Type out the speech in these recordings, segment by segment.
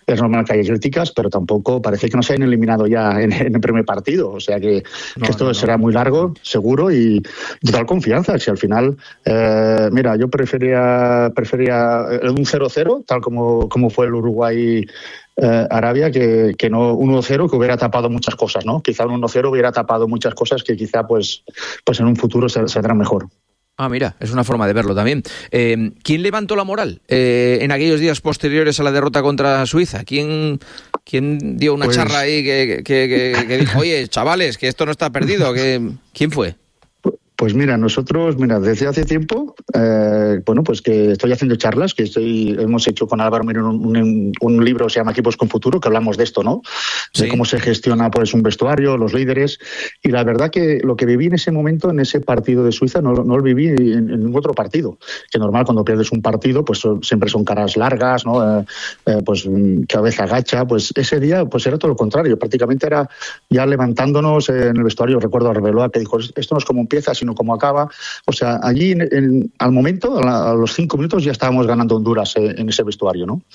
es normal que haya críticas, pero tampoco parece que no se hayan eliminado ya en el primer partido. O sea que esto será muy largo, seguro, y total confianza. Si al final, mira, yo prefería un 0-0, tal como fue el Uruguay Arabia, que no 1-0, que hubiera tapado muchas cosas, ¿no? Quizá un 1-0 hubiera tapado muchas cosas que quizá pues en un futuro saldrán mejor. Ah, mira, es una forma de verlo también. ¿Quién levantó la moral en aquellos días posteriores a la derrota contra Suiza? ¿Quién dio una charla ahí que dijo, oye, chavales, que esto no está perdido? ¿Quién fue? Pues mira, nosotros, desde hace tiempo, pues que estoy haciendo charlas, hemos hecho con Álvaro Mirón un libro, se llama Equipos con Futuro, que hablamos de esto, ¿no? De cómo se gestiona pues un vestuario, los líderes, y la verdad que lo que viví en ese momento, en ese partido de Suiza, no lo viví en ningún otro partido, que normal cuando pierdes un partido, pues siempre son caras largas, ¿no? Pues cabeza agacha, pues ese día pues era todo lo contrario, prácticamente era ya levantándonos en el vestuario. Recuerdo a Arbeloa que dijo, esto no es como empieza, sino como acaba. O sea, allí al momento, a los 5 minutos ya estábamos ganando Honduras en ese vestuario, ¿no?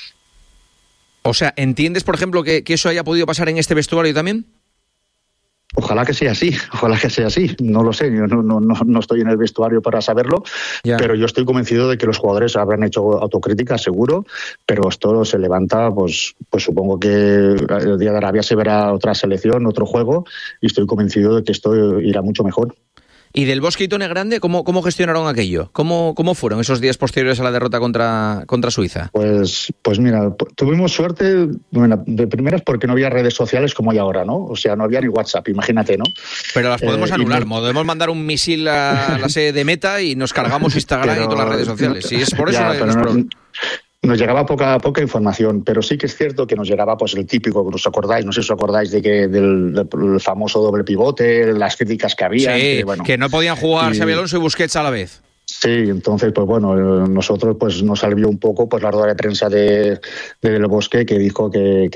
O sea, ¿entiendes, por ejemplo, que eso haya podido pasar en este vestuario también? Ojalá que sea así, no lo sé, yo no estoy en el vestuario para saberlo, pero yo estoy convencido de que los jugadores habrán hecho autocrítica, seguro, pero esto se levanta, pues supongo que el día de Arabia se verá otra selección, otro juego, y estoy convencido de que esto irá mucho mejor. ¿Y del Bosque y Tone Grande cómo gestionaron aquello? ¿Cómo fueron esos días posteriores a la derrota contra Suiza? Pues mira, tuvimos suerte de primeras porque no había redes sociales como hay ahora, ¿no? O sea, no había ni WhatsApp, imagínate, ¿no? Pero las podemos anular, podemos mandar un misil a la sede de Meta y nos cargamos Instagram y todas las redes sociales. Si es por eso, nos llegaba poca información, pero sí que es cierto que nos llegaba pues el típico, no sé si os acordáis del famoso doble pivote, las críticas que había. Sí, que no podían jugar Xabi Alonso y Busquets a la vez. Sí, entonces, pues bueno, nosotros pues nos salió un poco pues la rueda de prensa del Bosque, que dijo que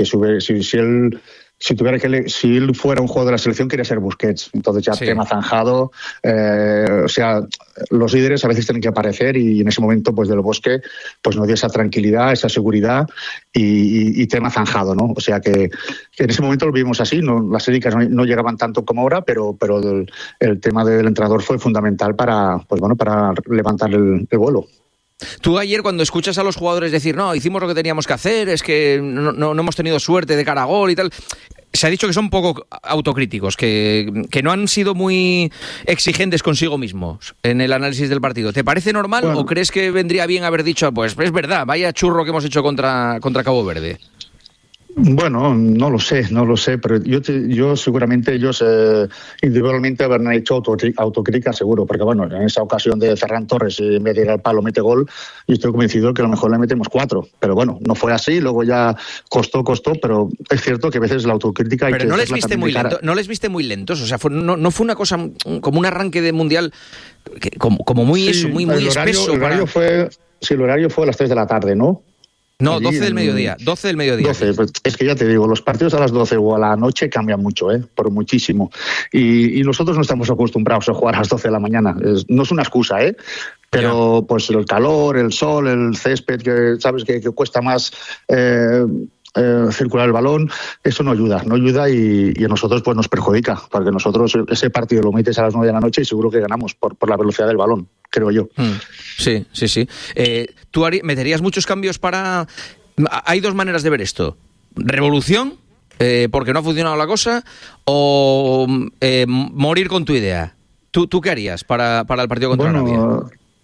si él fuera un jugador de la selección, quería ser Busquets. Entonces ya tema zanjado. O sea, los líderes a veces tienen que aparecer, y en ese momento pues del Bosque pues nos dio esa tranquilidad, esa seguridad y tema zanjado, ¿no? O sea que en ese momento lo vimos así, las críticas no llegaban tanto como ahora, pero el tema del entrenador fue fundamental para levantar el vuelo. Tú ayer, cuando escuchas a los jugadores decir, no, hicimos lo que teníamos que hacer, es que no hemos tenido suerte de cara a gol y tal, se ha dicho que son poco autocríticos, que no han sido muy exigentes consigo mismos en el análisis del partido. ¿Te parece normal o crees que vendría bien haber dicho, pues es verdad, vaya churro que hemos hecho contra Cabo Verde? Bueno, no lo sé, pero yo seguramente ellos individualmente habrán hecho autocrítica, seguro, porque bueno, en esa ocasión de Ferran Torres, en vez de ir al palo mete gol, y estoy convencido que a lo mejor le metemos 4, pero bueno, no fue así, luego ya costó, pero es cierto que a veces la autocrítica hay pero que... ¿no les viste muy lentos? O sea, no fue una cosa como un arranque de mundial como muy espeso. El horario fue a las 3 de la tarde, ¿no? No, 12 del mediodía. 12, pues es que ya te digo, los partidos a las 12 o a la noche cambian mucho, por muchísimo. Y nosotros no estamos acostumbrados a jugar a las 12 de la mañana. No es una excusa, pero pues el calor, el sol, el césped, que sabes que cuesta más circular el balón, eso no ayuda y a nosotros pues nos perjudica, porque nosotros ese partido lo metes a las 9 de la noche y seguro que ganamos por la velocidad del balón, creo yo. Sí. ¿Tú meterías muchos cambios para...? Hay dos maneras de ver esto. ¿Revolución, porque no ha funcionado la cosa, o morir con tu idea? ¿Tú qué harías para el partido contra Arabia?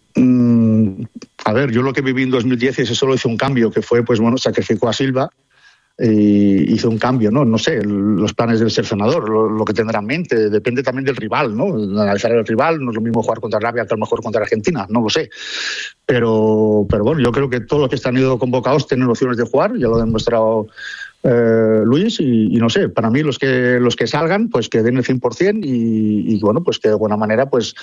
A ver, yo lo que viví en 2010 es que solo hice un cambio, que fue, sacrificó a Silva y hizo un cambio, ¿no? No sé, los planes del seleccionador, lo que tendrá en mente, depende también del rival, ¿no? Analizar el rival, no es lo mismo jugar contra Arabia que a lo mejor contra Argentina, no lo sé. Pero bueno, yo creo que todos los que están ido convocados tienen opciones de jugar, ya lo ha demostrado Luis, y no sé, para mí los que salgan, pues que den el 100% y bueno, pues que de alguna manera, pues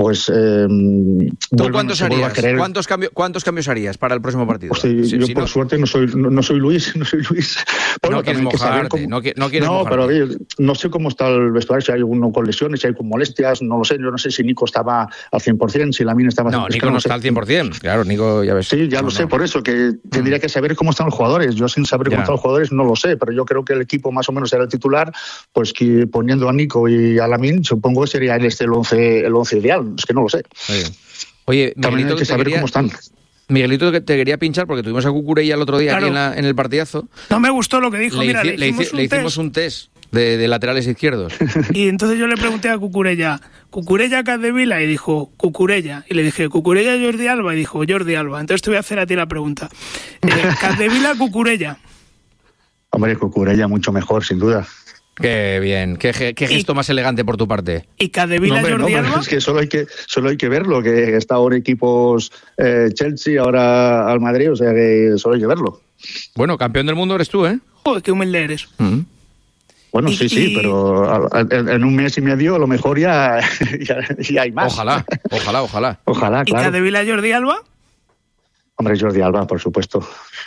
¿Tú cuántos harías? ¿Cuántos cambios harías para el próximo partido? Pues, yo por suerte no soy Luis. Bueno, no quieres mojarte, no quieres mojarte. Pero no sé cómo está el vestuario, si hay uno con lesiones, si hay con molestias, no lo sé. Yo no sé si Nico estaba al 100%, si Lamine estaba al 100%. No, Nico no está al 100%, claro, Nico ya ves. Sí, ya lo sé, por eso, que tendría que saber cómo están los jugadores. Yo sin saber cómo están los jugadores no lo sé, pero yo creo que el equipo más o menos era el titular, pues que poniendo a Nico y a Lamine, supongo que sería el 11 ideal, es que no lo sé. Oye, también hay que saber cómo están. Miguelito, te quería pinchar porque tuvimos a Cucurella el otro día aquí en el partidazo. No me gustó lo que dijo. Le hicimos un test de laterales izquierdos. Y entonces yo le pregunté a Cucurella, Capdevila, y dijo Cucurella. Y le dije, ¿Cucurella Jordi Alba? Y dijo, Jordi Alba. Entonces te voy a hacer a ti la pregunta. Capdevila, Cucurella. Hombre, Cucurella mucho mejor, sin duda. Qué bien, qué gesto más elegante por tu parte. ¿Y Capdevila, Jordi Alba? Es que solo hay que verlo, que está ahora equipos Chelsea, ahora al Madrid, o sea que solo hay que verlo. Bueno, campeón del mundo eres tú, ¿eh? Joder, qué humilde eres. Bueno, sí, pero en un mes y medio a lo mejor ya hay más. Ojalá, claro. ¿Y Capdevila, Jordi Alba? Hombre, Jordi Alba, por supuesto.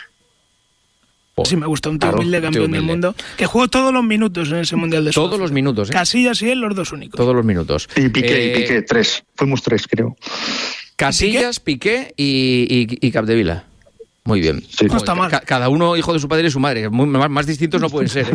Sí, me gusta un tío humilde, campeón del mundo, que jugó todos los minutos en ese Mundial de Suecia. Todos los minutos, ¿eh? Casillas y él, los dos únicos. Todos los minutos. Y Piqué, 3. Fuimos 3, creo. Casillas, Piqué y Capdevila. Muy bien. Sí. No está mal. Cada uno hijo de su padre y su madre. Más distintos no pueden ser.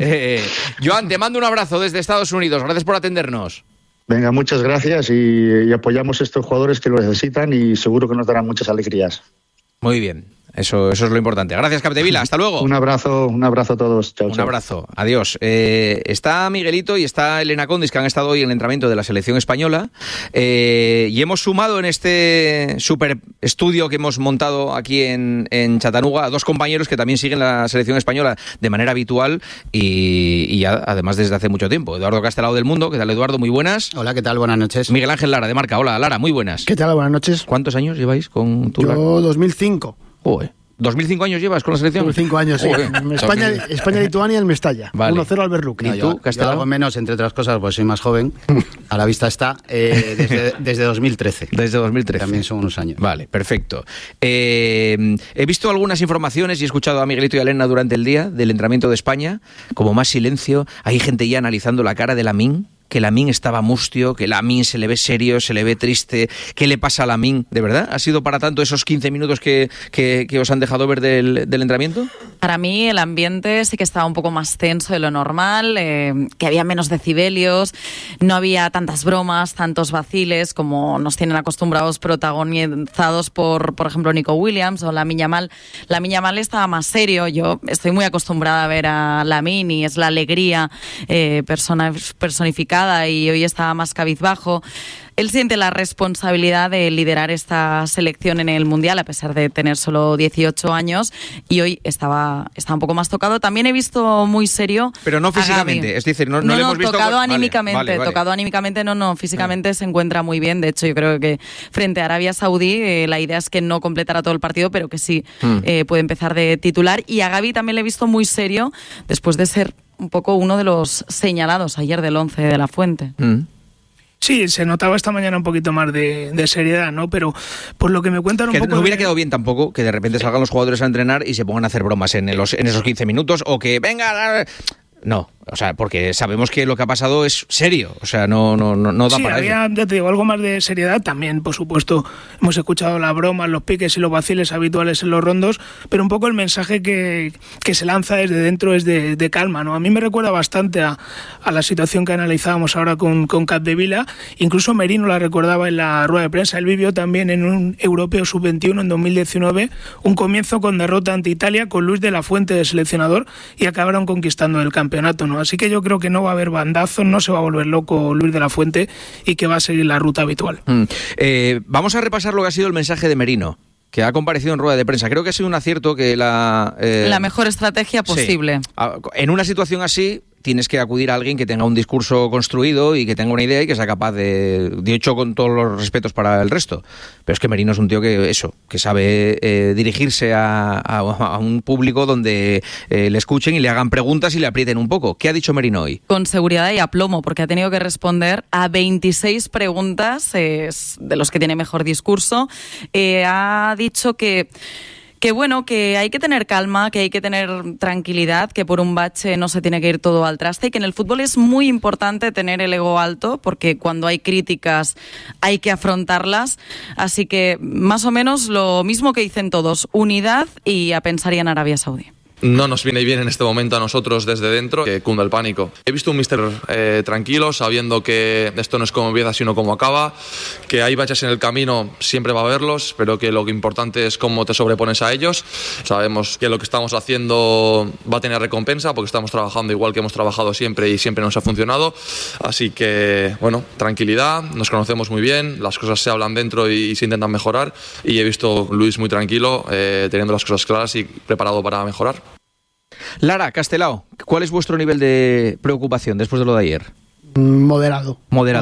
Joan, te mando un abrazo desde Estados Unidos. Gracias por atendernos. Venga, muchas gracias y apoyamos a estos jugadores que lo necesitan y seguro que nos darán muchas alegrías. Muy bien. Eso es lo importante. Gracias, Capdevila. Hasta luego. Un abrazo a todos. Chao, Un abrazo. Adiós. Está Miguelito y está Elena Condis, que han estado hoy en el entrenamiento de la selección española. Y hemos sumado en este super estudio que hemos montado aquí en Chattanooga a dos compañeros que también siguen la selección española de manera habitual y ya, además, desde hace mucho tiempo. Eduardo Castelao del Mundo. ¿Qué tal, Eduardo? Muy buenas. Hola, ¿qué tal? Buenas noches. Miguel Ángel Lara, de Marca. Hola, Lara. Muy buenas. ¿Qué tal? Buenas noches. ¿Cuántos años lleváis con tu... Yo 2005. Joder. ¿2005 años llevas con la selección? 2005 años, sí. España-Lituania en Mestalla. Vale. 1-0 al Berluc. No, yo algo menos, entre otras cosas, pues soy más joven. A la vista está. Desde 2013. Desde 2013. También son unos años. Vale, perfecto. He visto algunas informaciones y he escuchado a Miguelito y a Elena durante el día del entrenamiento de España. Como más silencio. Hay gente ya analizando la cara de Lamine. Que Lamine estaba mustio, que Lamine se le ve serio, se le ve triste. ¿Qué le pasa a Lamine? ¿De verdad? ¿Ha sido para tanto esos 15 minutos que os han dejado ver del entrenamiento? Para mí el ambiente sí que estaba un poco más tenso de lo normal, que había menos decibelios, no había tantas bromas, tantos vaciles como nos tienen acostumbrados, protagonizados por ejemplo, Nico Williams o Lamine Yamal. Lamine Yamal estaba más serio. Yo estoy muy acostumbrada a ver a Lamine y es la alegría personificada, y hoy estaba más cabizbajo. Él siente la responsabilidad de liderar esta selección en el Mundial, a pesar de tener solo 18 años, y hoy estaba un poco más tocado. También he visto muy serio. Pero no físicamente, es decir, no le hemos visto... tocado anímicamente, vale. Tocado anímicamente, no, físicamente se encuentra muy bien. De hecho, yo creo que frente a Arabia Saudí, la idea es que no completará todo el partido, pero que sí puede empezar de titular. Y a Gavi también le he visto muy serio, después de ser un poco uno de los señalados ayer del 11 de la Fuente. Sí, se notaba esta mañana un poquito más de seriedad, ¿no? Pero por lo que me cuentan un que poco... No hubiera quedado bien tampoco que de repente salgan los jugadores a entrenar y se pongan a hacer bromas en esos 15 minutos, o que venga... No, o sea, porque sabemos que lo que ha pasado es serio, o sea, no da para había, eso. Ya te digo, algo más de seriedad también, por supuesto. Hemos escuchado las bromas, los piques y los vaciles habituales en los rondos, pero un poco el mensaje que se lanza desde dentro es de calma, ¿no? A mí me recuerda bastante a la situación que analizábamos ahora con Capdevila. Incluso Merino la recordaba en la rueda de prensa. Él vivió también en un Europeo Sub-21 en 2019, un comienzo con derrota ante Italia, con Luis de la Fuente de seleccionador, y acabaron conquistando el campeonato, ¿no? Así que yo creo que no va a haber bandazos, no se va a volver loco Luis de la Fuente y que va a seguir la ruta habitual. Vamos a repasar lo que ha sido el mensaje de Merino, que ha comparecido en rueda de prensa. Creo que ha sido un acierto que la mejor estrategia posible. Sí. En una situación así, tienes que acudir a alguien que tenga un discurso construido y que tenga una idea y que sea capaz de hecho, con todos los respetos para el resto. Pero es que Merino es un tío que sabe dirigirse a un público donde le escuchen y le hagan preguntas y le aprieten un poco. ¿Qué ha dicho Merino hoy? Con seguridad y aplomo, porque ha tenido que responder a 26 preguntas, de los que tiene mejor discurso. Ha dicho que bueno, que hay que tener calma, que hay que tener tranquilidad, que por un bache no se tiene que ir todo al traste y que en el fútbol es muy importante tener el ego alto porque cuando hay críticas hay que afrontarlas. Así que más o menos lo mismo que dicen todos, unidad y a pensar ya en Arabia Saudí. No nos viene bien en este momento a nosotros desde dentro que cunda el pánico. He visto un míster tranquilo, sabiendo que esto no es como empieza sino como acaba, que hay baches en el camino, siempre va a haberlos, pero que lo importante es cómo te sobrepones a ellos. Sabemos que lo que estamos haciendo va a tener recompensa porque estamos trabajando igual que hemos trabajado siempre y siempre nos ha funcionado. Así que, bueno, tranquilidad, nos conocemos muy bien, las cosas se hablan dentro y se intentan mejorar y he visto a Luis muy tranquilo, teniendo las cosas claras y preparado para mejorar. Lara, Castelao, ¿cuál es vuestro nivel de preocupación después de lo de ayer? Moderado.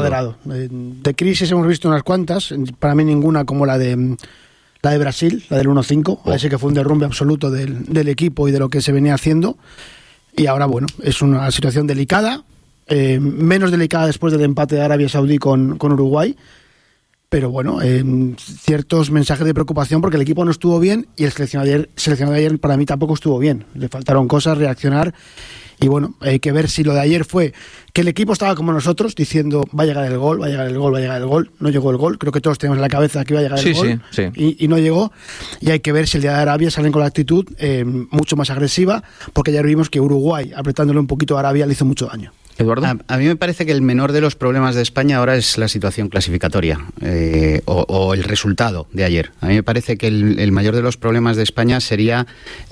De crisis hemos visto unas cuantas, para mí ninguna como la de Brasil, la del 1-5, parece que fue un derrumbe absoluto del equipo y de lo que se venía haciendo, y ahora bueno, es una situación delicada, menos delicada después del empate de Arabia Saudí con Uruguay, pero bueno, ciertos mensajes de preocupación porque el equipo no estuvo bien y el seleccionado de ayer para mí tampoco estuvo bien. Le faltaron cosas, reaccionar y bueno, hay que ver si lo de ayer fue que el equipo estaba como nosotros diciendo va a llegar el gol, va a llegar el gol, va a llegar el gol. No llegó el gol, creo que todos tenemos en la cabeza que iba a llegar el gol y no llegó. Y hay que ver si el día de Arabia salen con la actitud mucho más agresiva porque ayer vimos que Uruguay, apretándole un poquito a Arabia, le hizo mucho daño. Eduardo. A mí me parece que el menor de los problemas de España ahora es la situación clasificatoria o el resultado de ayer. A mí me parece que el mayor de los problemas de España sería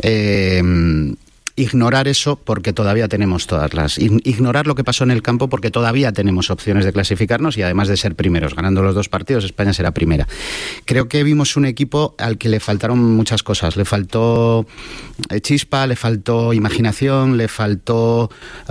ignorar eso porque todavía tenemos ignorar lo que pasó en el campo porque todavía tenemos opciones de clasificarnos y además de ser primeros, ganando los 2 partidos, España será primera. Creo que vimos un equipo al que le faltaron muchas cosas. Le faltó chispa, le faltó imaginación, le faltó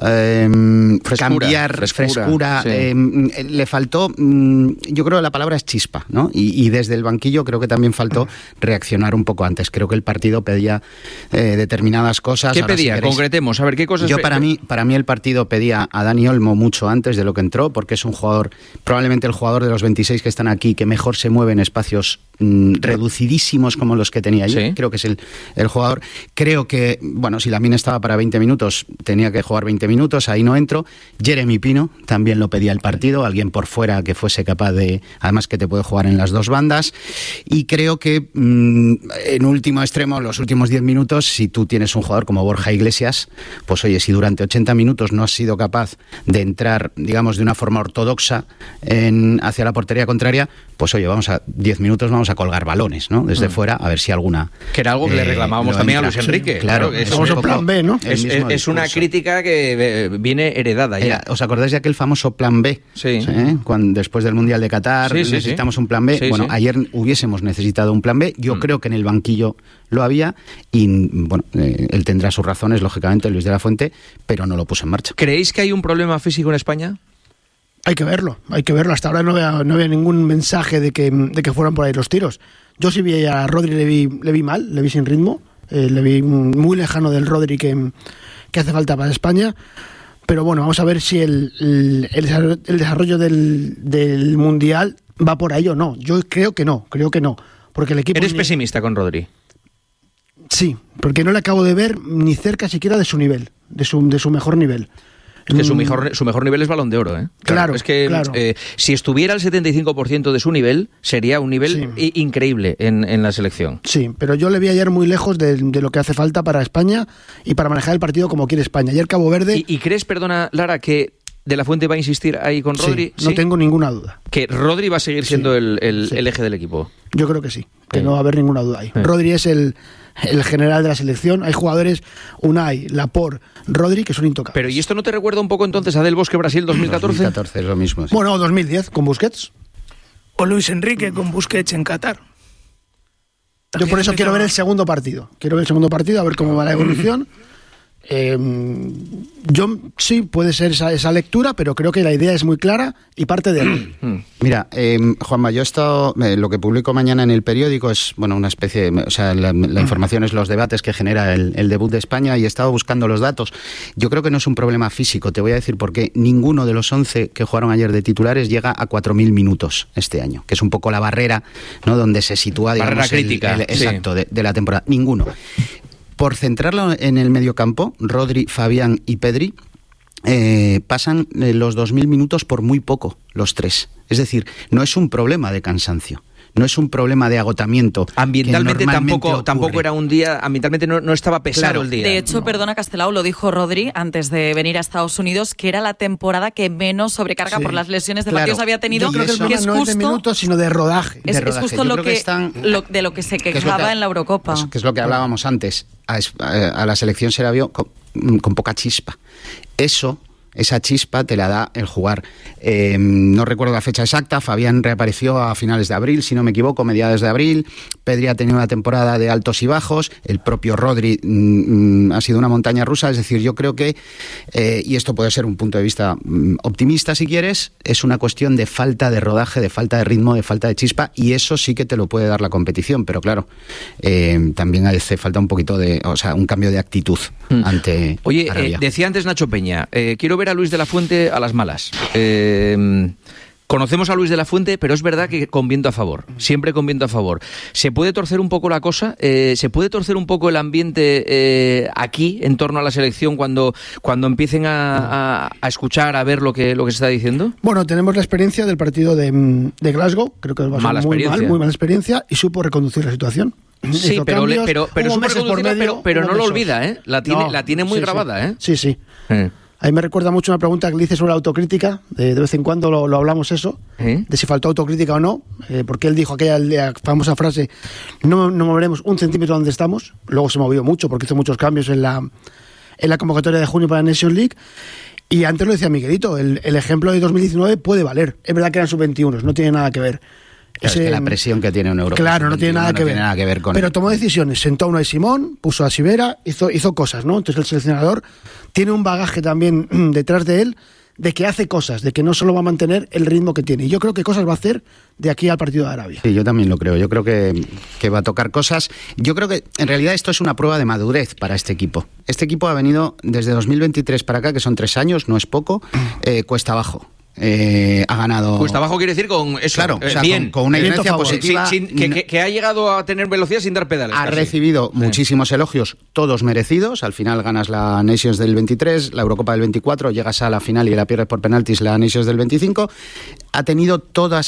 frescura, sí. Le faltó, yo creo que la palabra es chispa, ¿no? Y desde el banquillo creo que también faltó reaccionar un poco antes. Creo que el partido pedía determinadas cosas. ¿Qué pedía? Concretemos, a ver, ¿qué cosas? Yo para mí el partido pedía a Dani Olmo mucho antes de lo que entró, porque es un jugador, probablemente el jugador de los 26 que están aquí, que mejor se mueve en espacios reducidísimos como los que tenía ayer. ¿Sí? Creo que es el jugador. Creo que, bueno, si Lamine estaba para 20 minutos, tenía que jugar 20 minutos, ahí no entro. Jeremy Pino también lo pedía el partido, alguien por fuera que fuese capaz de, además que te puede jugar en las dos bandas. Y creo que en último extremo, los últimos 10 minutos, si tú tienes un jugador como Borja Iglesias, pues oye, si durante 80 minutos no has sido capaz de entrar, digamos, de una forma ortodoxa hacia la portería contraria, pues oye, 10 minutos vamos a colgar balones, ¿no? Desde fuera, a ver si alguna... Que era algo que le reclamábamos también a Luis Enrique. Sí, claro, es un plan B, ¿no? Es una crítica que viene heredada ya. ¿Os acordáis de aquel famoso plan B? Sí. Cuando después del Mundial de Qatar necesitamos un plan B. Sí, bueno, ayer hubiésemos necesitado un plan B. Yo creo que en el banquillo lo había y, bueno, él tendrá sus razones, lógicamente, Luis de la Fuente, pero no lo puso en marcha. ¿Creéis que hay un problema físico en España? Hay que verlo. Hasta ahora no había ningún mensaje de que fueran por ahí los tiros. Yo sí vi a Rodri, le vi mal, le vi sin ritmo, le vi muy lejano del Rodri que hace falta para España. Pero bueno, vamos a ver si el desarrollo del Mundial va por ahí o no. Yo creo que no. Porque el equipo... ¿Eres pesimista con Rodri? Sí, porque no le acabo de ver ni cerca siquiera de su nivel, de su mejor nivel. Es que su mejor nivel es Balón de Oro, ¿eh? Claro, es que si estuviera al 75% de su nivel, sería un nivel increíble en la selección. Sí, pero yo le vi ayer muy lejos de lo que hace falta para España y para manejar el partido como quiere España. Ayer Cabo Verde... ¿Y crees, perdona, Lara, que De la Fuente va a insistir ahí con Rodri? Sí, no tengo ninguna duda. ¿Que Rodri va a seguir siendo el eje del equipo? Yo creo que sí, que no va a haber ninguna duda ahí. Rodri es el general de la selección. Hay jugadores, Unai, Laporte, Rodri, que son intocables. Pero ¿y esto no te recuerda un poco entonces a Del Bosque Brasil 2014? 2014 es lo mismo. Sí. Bueno, 2010 con Busquets. O Luis Enrique con Busquets en Qatar. Yo por eso quiero ver el segundo partido. A ver cómo va la evolución. Yo sí, puede ser esa lectura, pero creo que la idea es muy clara y parte de él. Mira, Juanma, yo he estado, lo que publico mañana en el periódico es, bueno, una especie de, o sea, la información es los debates que genera el debut de España, y he estado buscando los datos. Yo creo que no es un problema físico, te voy a decir por qué. Ninguno de los 11 que jugaron ayer de titulares llega a 4.000 minutos este año, que es un poco la barrera, ¿no?, donde se sitúa, digamos, barrera crítica, exacto, de la temporada. Ninguno. Por centrarlo en el mediocampo, Rodri, Fabián y Pedri pasan los 2.000 minutos por muy poco, los tres. Es decir, no es un problema de cansancio, no es un problema de agotamiento. Ambientalmente tampoco era un día, ambientalmente no estaba pesado el día. De hecho, perdona, Castelao, lo dijo Rodri antes de venir a Estados Unidos, que era la temporada que menos sobrecarga por las lesiones de partidos había tenido. Yo creo que el problema no es de minutos, sino de rodaje. Es justo de lo que se quejaba en la Eurocopa. Que es lo que hablábamos antes. A la selección se la vio con poca chispa. Esa chispa te la da el jugar. No recuerdo la fecha exacta. Fabián reapareció a finales de abril, si no me equivoco, mediados de abril. Pedri ha tenido una temporada de altos y bajos. El propio Rodri ha sido una montaña rusa. Es decir, yo creo que, y esto puede ser un punto de vista optimista si quieres, es una cuestión de falta de rodaje, de falta de ritmo, de falta de chispa, y eso sí que te lo puede dar la competición. Pero claro, también hace falta un poquito un cambio de actitud ante Arabia. Decía antes Nacho Peña, quiero ver a Luis de la Fuente a las malas. Conocemos a Luis de la Fuente, pero es verdad que con viento a favor, siempre con viento a favor. ¿Se puede torcer un poco la cosa? ¿Se puede torcer un poco el ambiente aquí, en torno a la selección, cuando empiecen a escuchar, a ver lo que se está diciendo? Bueno, tenemos la experiencia del partido de Glasgow, creo que va a ser muy mala experiencia, y supo reconducir la situación. Sí, pero no lo olvida, ¿eh? La tiene muy grabada, ¿eh? Sí. A mí me recuerda mucho una pregunta que le hice sobre la autocrítica, de vez en cuando lo hablamos eso, de si faltó autocrítica o no, porque él dijo aquella famosa frase, no moveremos un centímetro donde estamos. Luego se movió mucho porque hizo muchos cambios en la convocatoria de junio para la Nations League. Y antes lo decía Miguelito, el ejemplo de 2019 puede valer. Es verdad que eran sub-21, no tiene nada que ver. Claro, es que la presión que tiene un Europa. Claro, no tiene nada que ver con pero tomó decisiones, sentó a Unai Simón, puso a Sivera, hizo cosas, ¿no? Entonces el seleccionador tiene un bagaje también detrás de él, de que hace cosas, de que no solo va a mantener el ritmo que tiene. Y yo creo que cosas va a hacer de aquí al partido de Arabia. Sí, yo también lo creo. Yo creo que va a tocar cosas. Yo creo que en realidad esto es una prueba de madurez para este equipo. Este equipo ha venido desde 2023 para acá, que son 3 años, no es poco, cuesta abajo. Ha ganado. Cuesta abajo quiere decir con eso. Claro, bien, con una inercia positiva. Que ha llegado a tener velocidad sin dar pedales. Ha recibido muchísimos elogios, todos merecidos. Al final ganas la Nations del 23, la Eurocopa del 24, llegas a la final y la pierdes por penaltis la Nations del 25. Ha tenido todo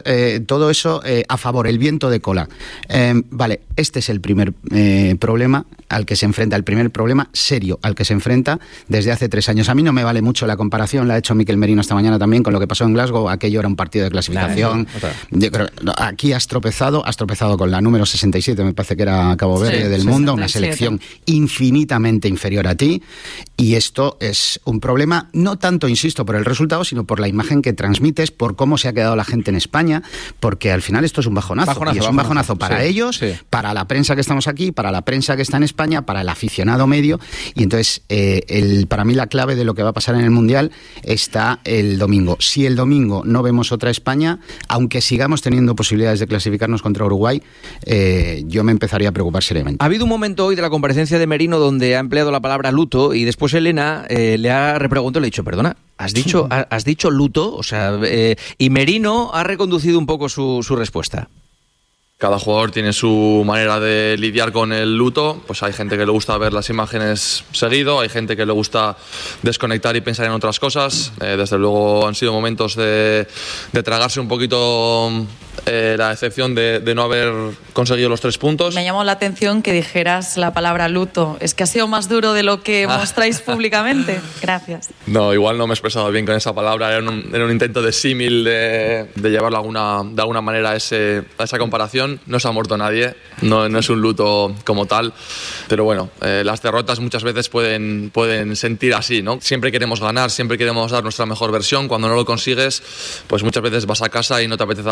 eso a favor, el viento de cola. Vale, este es el primer problema al que se enfrenta, el primer problema serio al que se enfrenta desde hace 3 años. A mí no me vale mucho la comparación, la ha hecho Mikel Merino esta mañana también con lo que pasó en Glasgow. Aquello era un partido de clasificación. Yo creo, aquí has tropezado con la número 67, me parece que era Cabo Verde del mundo, 67. Una selección infinitamente inferior a ti, y esto es un problema, no tanto, insisto, por el resultado, sino por la imagen que transmites, por cómo se ha quedado la gente en España, porque al final esto es un bajonazo y es un bajonazo para ellos, para la prensa que estamos aquí, para la prensa que está en España, para el aficionado medio, y entonces para mí la clave de lo que va a pasar en el Mundial está el domingo. Si el domingo no vemos otra España, aunque sigamos teniendo posibilidades de clasificarnos contra Uruguay, yo me empezaría a preocupar seriamente. Ha habido un momento hoy de la comparecencia de Merino donde ha empleado la palabra luto, y después Elena le ha repreguntado, le ha dicho, perdona, ¿has dicho luto? O sea, y Merino ha reconducido un poco su respuesta. Cada jugador tiene su manera de lidiar con el luto. Pues hay gente que le gusta ver las imágenes seguido, hay gente que le gusta desconectar y pensar en otras cosas. Desde luego han sido momentos de tragarse un poquito la decepción de no haber conseguido los 3 puntos. Me llamó la atención que dijeras la palabra luto. ¿Es que ha sido más duro de lo que mostráis públicamente? Gracias. No, igual no me he expresado bien con esa palabra. Era un intento de símil, de llevarlo de alguna manera a esa comparación. No se ha muerto nadie, no es un luto como tal, pero bueno, las derrotas muchas veces pueden sentir así, ¿no? Siempre queremos ganar, siempre queremos dar nuestra mejor versión. Cuando no lo consigues, pues muchas veces vas a casa y no te apetece hablar ni con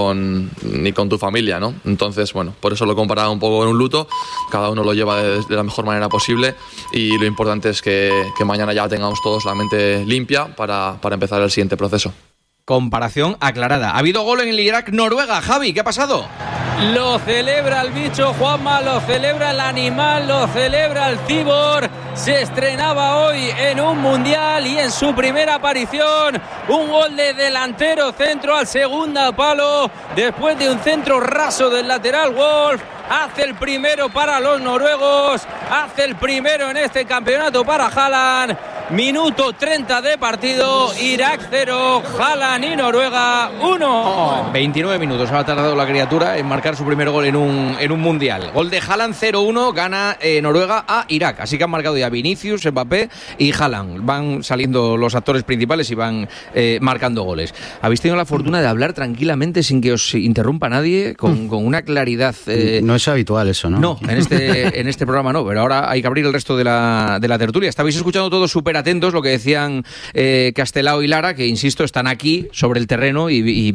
con tu familia, ¿no? Entonces, bueno, por eso lo comparaba un poco con un luto. Cada uno lo lleva de la mejor manera posible y lo importante es que mañana ya tengamos todos la mente limpia para empezar el siguiente proceso. Comparación aclarada. Ha habido gol en el Irak-Noruega. Javi, ¿qué ha pasado? Lo celebra el bicho, Juanma, lo celebra el animal, lo celebra el cibor. Se estrenaba hoy en un mundial y en su primera aparición un gol de delantero centro al segundo palo después de un centro raso del lateral Wolf. Hace el primero para los noruegos, hace el primero en este campeonato para Haaland. Minuto 30 de partido, Irak 0, Haaland y Noruega 1. 29 minutos ha tardado la criatura en marcar su primer gol en un mundial. Gol de Haaland 0-1, gana Noruega a Irak. Así que han marcado ya Vinicius, Mbappé y Haaland. Van saliendo los actores principales y van marcando goles. Habéis tenido la fortuna de hablar tranquilamente sin que os interrumpa nadie, con una claridad... No es habitual eso, ¿no? No, en este programa no, pero ahora hay que abrir el resto de la tertulia. Estabais escuchando todos súper atentos lo que decían Castelao y Lara, que insisto, están aquí sobre el terreno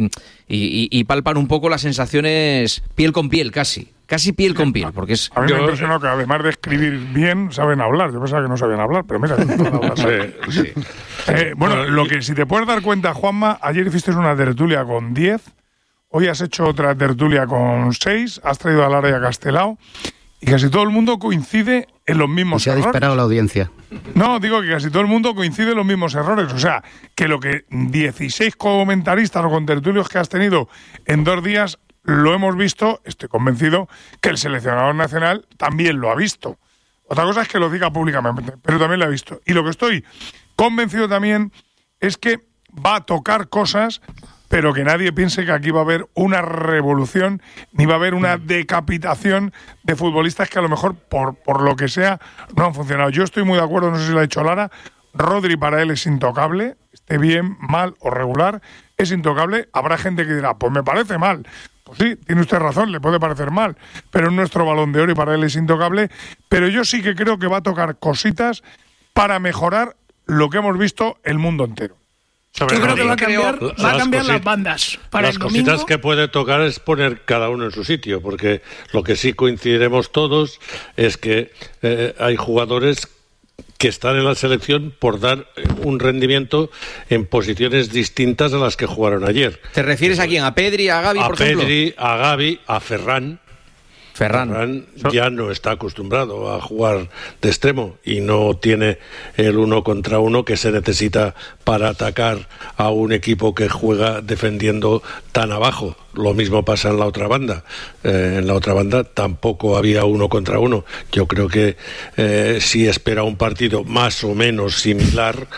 y palpan un poco las sensaciones piel con piel, casi piel con piel, porque es... A mí me impresionó que además de escribir bien, saben hablar. Yo pensaba que no sabían hablar, pero mira, saben hablar. Sí. Bueno, lo que si te puedes dar cuenta, Juanma, ayer hiciste una tertulia con 10, hoy has hecho otra tertulia con 6, has traído a Lara y a Castelao, y casi todo el mundo coincide en los mismos errores. Se ha disparado la audiencia. No, digo que casi todo el mundo coincide en los mismos errores. O sea, que lo que 16 comentaristas o contertulios que has tenido en 2 días lo hemos visto, estoy convencido que el seleccionador nacional también lo ha visto. Otra cosa es que lo diga públicamente, pero también lo ha visto. Y lo que estoy convencido también es que va a tocar cosas, pero que nadie piense que aquí va a haber una revolución ni va a haber una decapitación de futbolistas que a lo mejor por lo que sea no han funcionado. Yo estoy muy de acuerdo, no sé si lo ha dicho Lara, Rodri para él es intocable, esté bien, mal o regular, es intocable. Habrá gente que dirá, pues me parece mal. Pues sí, tiene usted razón, le puede parecer mal, pero es nuestro Balón de Oro y para él es intocable. Pero yo sí que creo que va a tocar cositas para mejorar lo que hemos visto el mundo entero. Yo creo que va a cambiar las bandas. Para las cositas que puede tocar es poner cada uno en su sitio, porque lo que sí coincidiremos todos es que hay jugadores que están en la selección por dar un rendimiento en posiciones distintas a las que jugaron ayer. ¿Te refieres a quién? ¿A Pedri, a Gavi, por ejemplo? A Pedri, a Gavi, a Ferran. Ferran ya no está acostumbrado a jugar de extremo y no tiene el 1 contra 1 que se necesita para atacar a un equipo que juega defendiendo tan abajo. Lo mismo pasa en la otra banda. En la otra banda tampoco había 1 contra 1. Yo creo que si espera un partido más o menos similar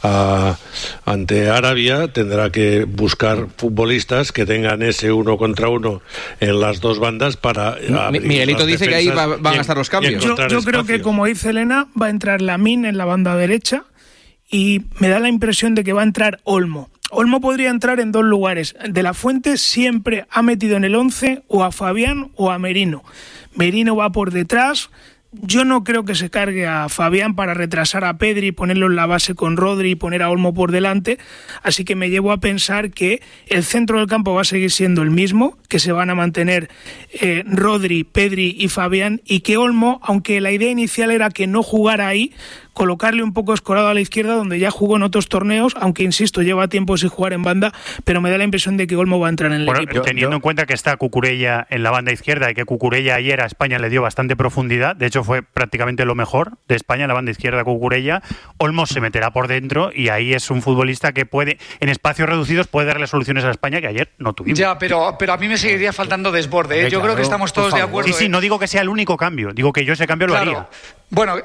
ante Arabia, tendrá que buscar futbolistas que tengan ese 1 contra 1 en las dos bandas para... Miguelito dice que ahí van a estar los cambios. Yo creo que, como dice Elena, va a entrar Lamine en la banda derecha y me da la impresión de que va a entrar Olmo. Olmo podría entrar en 2 lugares. De la Fuente siempre ha metido en el 11 o a Fabián o a Merino. Merino va por detrás. Yo no creo que se cargue a Fabián para retrasar a Pedri, ponerlo en la base con Rodri y poner a Olmo por delante. Así que me llevo a pensar que el centro del campo va a seguir siendo el mismo, que se van a mantener Rodri, Pedri y Fabián, y que Olmo, aunque la idea inicial era que no jugara ahí, colocarle un poco escorado a la izquierda, donde ya jugó en otros torneos, aunque insisto, lleva tiempo sin jugar en banda, pero me da la impresión de que Olmo va a entrar en el equipo. Teniendo en cuenta que está Cucurella en la banda izquierda y que Cucurella ayer a España le dio bastante profundidad, de hecho fue prácticamente lo mejor de España en la banda izquierda Cucurella, Olmo se meterá por dentro y ahí es un futbolista que puede, en espacios reducidos, puede darle soluciones a España que ayer no tuvimos. Ya, pero a mí me seguiría faltando desborde, ¿eh? Yo creo que estamos todos de acuerdo. Sí, no digo que sea el único cambio, digo que yo ese cambio lo haría. Bueno,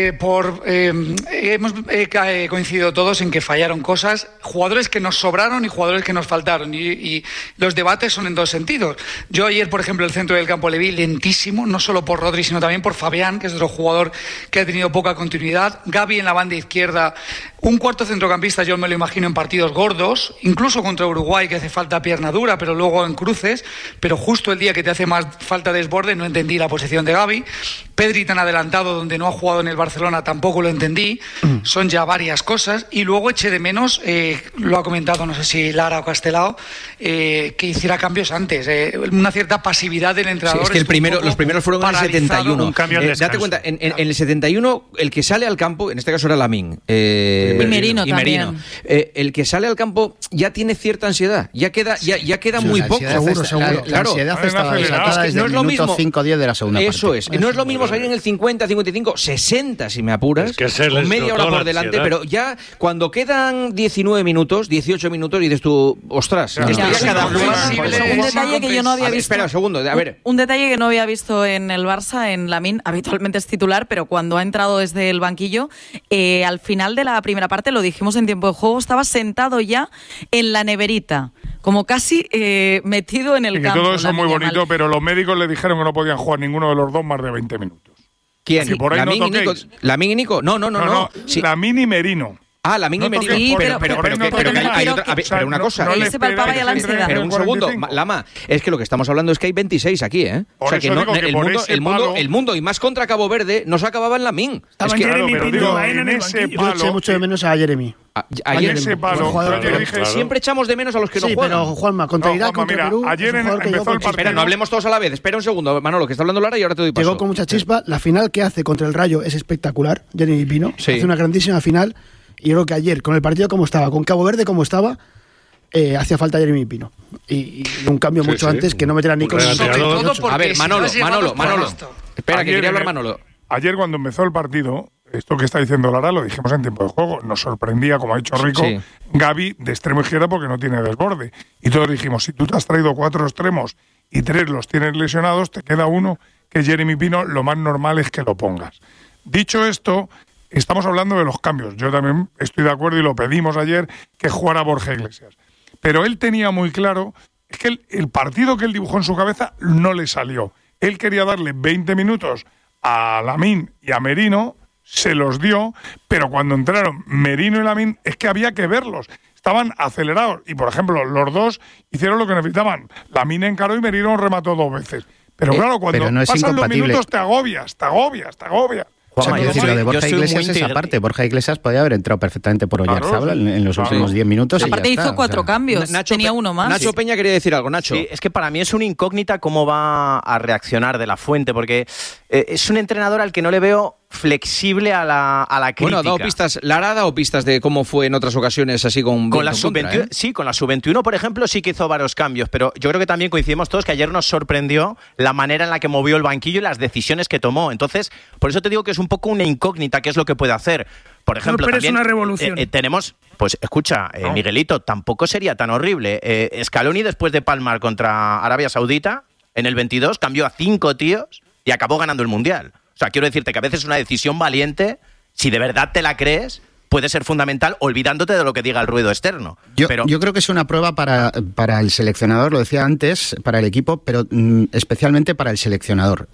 hemos coincidido todos en que fallaron cosas, jugadores que nos sobraron y jugadores que nos faltaron, y los debates son en 2 sentidos. Yo ayer, por ejemplo, el centro del campo le vi lentísimo, no solo por Rodri, sino también por Fabián, que es otro jugador que ha tenido poca continuidad. Gavi en la banda izquierda, un cuarto centrocampista yo me lo imagino en partidos gordos, incluso contra Uruguay, que hace falta pierna dura, pero luego en cruces, pero justo el día que te hace más falta desborde no entendí la posición de Gavi. Pedri tan adelantado, donde no ha jugado en el Barcelona, tampoco lo entendí, son ya varias cosas, y luego eché de menos, lo ha comentado, no sé si Lara o Castelao, que hiciera cambios antes, una cierta pasividad del entrenador. Sí, es que los primeros fueron en el 71. Un cambio de date cuenta, en el 71 el que sale al campo, en este caso era Lamín, y Merino también. El que sale al campo ya tiene cierta ansiedad, ya queda muy poco. Seguro. La ansiedad estaba desatada desde el minuto 5-10 de la segunda parte. Eso es. No es lo mismo salir en el 50, 55, 60 si me apuras, con media hora por delante, pero ya cuando quedan 19 minutos, 18 minutos, dices tú, ostras, un detalle que yo no había visto. Espera un segundo, a ver. Un detalle que no había visto en el Barça, en Lamín, habitualmente es titular, pero cuando ha entrado desde el banquillo, al final de la primera parte, lo dijimos en tiempo de juego, estaba sentado ya en la neverita, como casi metido en el campo. Todo eso es muy bonito, pero los médicos le dijeron que no podían jugar ninguno de los dos más de 20 minutos. ¿Quién? Si por ahí ¿Lamín y Nico? No. Sí. Lamín y Merino. Lamín y Merino. Sí, pero una cosa. Ahí se palpaba ya la ansiedad. Pero un segundo, Lama, es que lo que estamos hablando es que hay 26 aquí, ¿eh? O sea, que el mundo, y más contra Cabo Verde, no se acababa en Lamín. Es que Jeremy Pino en ese palo. Yo eché mucho de menos a Jeremy. Ayer ese palo, siempre echamos de menos a los que no juegan. Pero Juanma, contra Irak, contra Perú, ayer empezó el partido. Espera, no hablemos todos a la vez. Espera un segundo, Manolo, que está hablando Lara y ahora te doy paso. Llegó con mucha chispa. La final que hace contra el Rayo es espectacular. Jeremy Pino hace una grandísima final. Y yo creo que ayer, con el partido como estaba, con Cabo Verde como estaba, hacía falta Jeremy Pino. Y un cambio mucho antes que no meter a Nico. A ver, Manolo. Espera, que quería hablar Manolo. Ayer cuando empezó el partido, esto que está diciendo Lara lo dijimos en tiempo de juego, nos sorprendía, como ha dicho Rico, Gavi de extremo izquierda porque no tiene desborde. Y todos dijimos, si tú te has traído 4 extremos y 3 los tienes lesionados, te queda uno que es Jeremy Pino, lo más normal es que lo pongas. Dicho esto, estamos hablando de los cambios. Yo también estoy de acuerdo y lo pedimos ayer, que jugara Borja Iglesias. Pero él tenía muy claro, es que el partido que él dibujó en su cabeza no le salió. Él quería darle 20 minutos a Lamín y a Merino, se los dio, pero cuando entraron Merino y Lamín es que había que verlos. Estaban acelerados y, por ejemplo, los dos hicieron lo que necesitaban. Lamín encaró y Merino remató 2 veces. Pero claro, cuando pasan los minutos te agobias. Juanma, lo de Borja Iglesias es aparte. Borja Iglesias podía haber entrado perfectamente por Oyarzábal en los últimos 10 minutos. Aparte y hizo 4 cambios, tenía uno más. Nacho Peña quería decir algo, Nacho. Sí, es que para mí es una incógnita cómo va a reaccionar De la Fuente, porque es un entrenador al que no le veo flexible a la crítica. Bueno, ha dado pistas, Lara ha dado pistas de cómo fue en otras ocasiones así con la sub-21. Sí, con la sub-21, por ejemplo, sí que hizo varios cambios, pero yo creo que también coincidimos todos que ayer nos sorprendió la manera en la que movió el banquillo y las decisiones que tomó. Entonces, por eso te digo que es un poco una incógnita qué es lo que puede hacer. Por ejemplo, pero también es una revolución. Tenemos, pues escucha, Miguelito, tampoco sería tan horrible. Scaloni, después de palmar contra Arabia Saudita, en el 22, cambió a 5 tíos y acabó ganando el Mundial. O sea, quiero decirte que a veces una decisión valiente, si de verdad te la crees, puede ser fundamental olvidándote de lo que diga el ruido externo. Yo creo que es una prueba para el seleccionador, lo decía antes, para el equipo, pero especialmente para el seleccionador.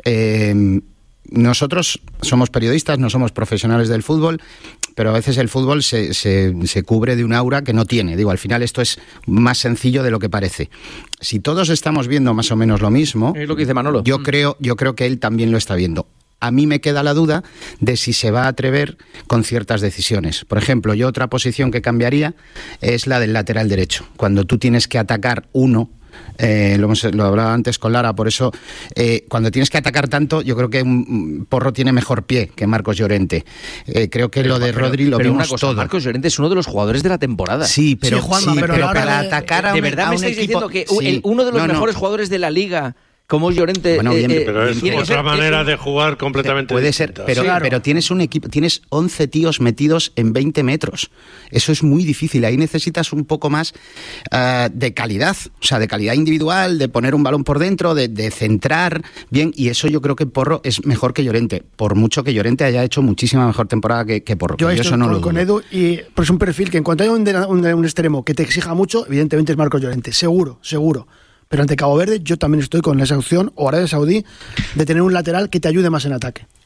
Nosotros somos periodistas, no somos profesionales del fútbol, pero a veces el fútbol se cubre de un aura que no tiene. Digo, al final esto es más sencillo de lo que parece. Si todos estamos viendo más o menos lo mismo, es lo que dice Manolo. Yo creo que él también lo está viendo. A mí me queda la duda de si se va a atrever con ciertas decisiones. Por ejemplo, yo otra posición que cambiaría es la del lateral derecho. Cuando tú tienes que atacar uno, lo hablaba antes con Lara, por eso cuando tienes que atacar tanto, yo creo que Porro tiene mejor pie que Marcos Llorente. Creo que lo de Rodri lo vimos todo. Marcos Llorente es uno de los jugadores de la temporada. Sí, pero para atacar a un equipo... ¿De verdad me estáis diciendo que uno de los mejores jugadores de la Liga, como es Llorente, bueno, pero es otra manera de jugar completamente puede distinta. Ser, pero tienes un equipo, tienes 11 tíos metidos en 20 metros. Eso es muy difícil. Ahí necesitas un poco más de calidad, o sea, de calidad individual, de poner un balón por dentro, de centrar bien, y eso yo creo que Porro es mejor que Llorente, por mucho que Llorente haya hecho muchísima mejor temporada que Porro. Yo eso no lo con Edu, y pues es un perfil que en cuanto haya un extremo que te exija mucho, evidentemente es Marcos Llorente, seguro. Pero ante Cabo Verde yo también estoy con esa opción, o Arabia Saudí, de tener un lateral que te ayude más en ataque.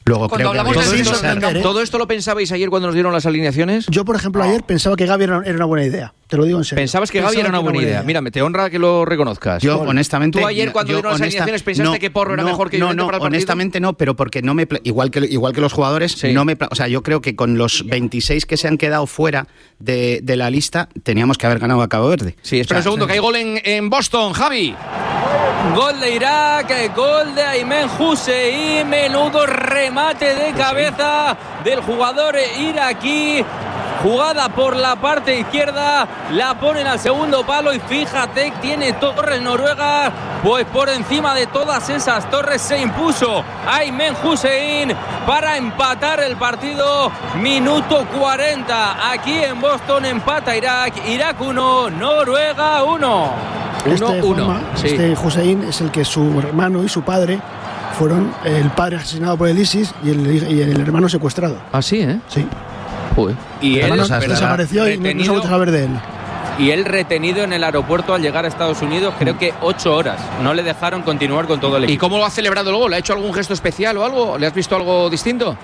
Luego creo que ¿Todo esto lo pensabais ayer cuando nos dieron las alineaciones? Yo, por ejemplo, ayer pensaba que Gavi era una buena idea. Te lo digo en serio. ¿Pensabas que Gavi era una buena idea? Mira, te honra que lo reconozcas. Yo, honestamente... ¿Tú ayer cuando dieron las alineaciones pensaste que Porro era mejor que Llorente para el partido? Honestamente no, pero porque no me... Igual que los jugadores, no me... O sea, yo creo que con los 26 que se han quedado fuera de la lista, teníamos que haber ganado a Cabo Verde. Sí, espera un segundo, que hay gol en Boston, Javi. Gol de Irak, gol de Aymen Hussein, menudo remate de cabeza del jugador iraquí. Jugada por la parte izquierda, la ponen al segundo palo y fíjate, tiene torres Noruega, pues por encima de todas esas torres se impuso Aymen Hussein para empatar el partido. Minuto 40, aquí en Boston empata Irak 1, Noruega 1. Este Hussein es el que su hermano y su padre fueron el padre asesinado por el ISIS y el hermano secuestrado. ¿Ah, sí, eh? Sí. Uy. Y él desapareció y no se ha vuelto a saber de él. Y él retenido en el aeropuerto al llegar a Estados Unidos, creo que 8 horas. No le dejaron continuar con todo el equipo. ¿Y cómo lo ha celebrado el gol? ¿Ha hecho algún gesto especial o algo? ¿Le has visto algo distinto?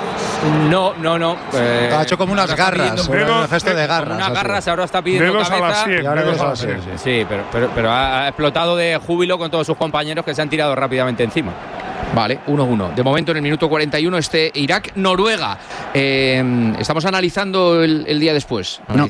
No. Ha hecho como unas garras, un gesto de garras. Unas garras, ahora está pidiendo cabeza. Dedos a la sien. Sí, pero ha explotado de júbilo con todos sus compañeros que se han tirado rápidamente encima. Vale, 1-1. De momento en el minuto 41 Irak-Noruega. Estamos analizando el día después. No,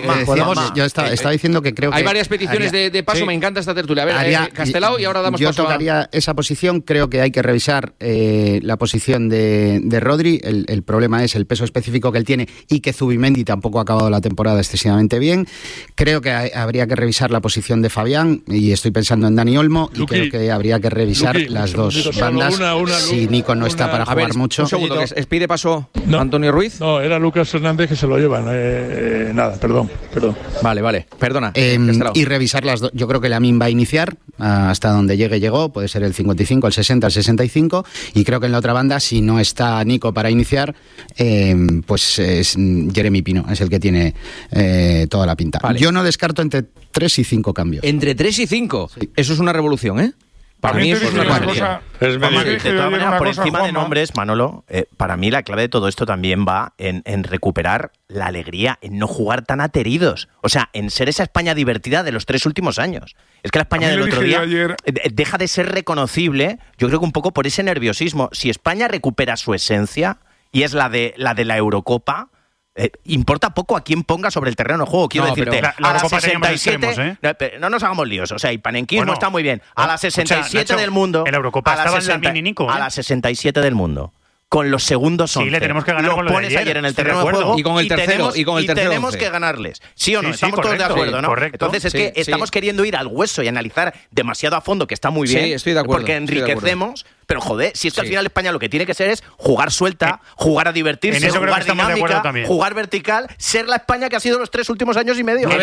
yo estaba diciendo que creo que... Hay varias peticiones de paso, me encanta esta tertulia. A ver, Castelao y ahora damos paso a... Yo tocaría esa posición, creo que hay que revisar la posición de Rodri. El problema es el peso específico que él tiene y que Zubimendi tampoco ha acabado la temporada excesivamente bien. Creo que habría que revisar la posición de Fabián y estoy pensando en Dani Olmo y creo que habría que revisar las dos bandas. Si Nico no está para jugar mucho. Un segundo, que pide paso Antonio Ruiz. No, era Lucas Hernández que se lo lleva. Nada, perdón. Vale, perdona. Y revisar las dos. Yo creo que Lamine va a iniciar hasta donde llegó. Puede ser el 55, el 60, el 65. Y creo que en la otra banda, si no está Nico para iniciar, pues es Jeremy Pino, es el que tiene toda la pinta. Vale. Yo no descarto entre 3 y 5 cambios. ¿Entre 3 y 5? Sí. Eso es una revolución, ¿eh? Para mí es una cosa. De todas maneras, por encima de nombres, Manolo, para mí la clave de todo esto también va en recuperar la alegría, en no jugar tan ateridos. O sea, en ser esa España divertida de los 3 últimos años. Es que la España del otro día deja de ser reconocible, yo creo que un poco por ese nerviosismo. Si España recupera su esencia, y es la de la Eurocopa, importa poco a quién ponga sobre el terreno de juego. Quiero decirte, a la 67 no nos hagamos líos, o sea, y panenquismo está muy bien. A la 67 Nacho, del mundo, en la Eurocopa estaban Lamine y Nico, a la 67 del mundo, con los segundos 11, le tenemos que ganar lo con pones de ayer en el terreno de juego y con el tercero tenemos 11. que ganarles, ¿sí o no? Estamos todos de acuerdo, ¿no? Correcto. Entonces es que estamos queriendo ir al hueso y analizar demasiado a fondo, que está muy bien, estoy de acuerdo, porque enriquecemos. Pero joder, si es que al final España lo que tiene que ser es jugar suelta, jugar a divertirse, jugar dinámica, jugar vertical, ser la España que ha sido los 3 últimos años y medio.